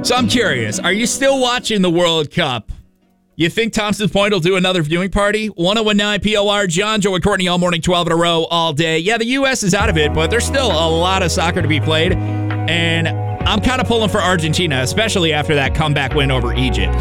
So I'm curious, are you still watching the World Cup? You think Thompson's Point will do another viewing party? 1019 POR, John, Joe, and Courtney all morning, 12 in a row, all day. Yeah, the U.S. is out of it, but there's still a lot of soccer to be played. And I'm kind of pulling for Argentina, especially after that comeback win over Egypt.